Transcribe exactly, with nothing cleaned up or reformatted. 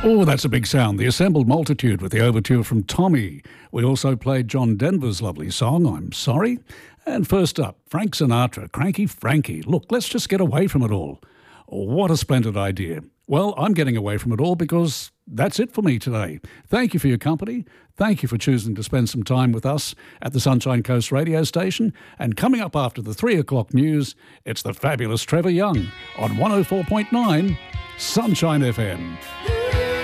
Oh, that's a big sound. The Assembled Multitude with the overture from Tommy. We also played John Denver's lovely song, I'm Sorry. And first up, Frank Sinatra, Cranky Frankie. Look, let's just get away from it all. What a splendid idea. Well, I'm getting away from it all because that's it for me today. Thank you for your company. Thank you for choosing to spend some time with us at the Sunshine Coast radio station. And coming up after the three o'clock news, it's the fabulous Trevor Young on one oh four point nine Sunshine F M.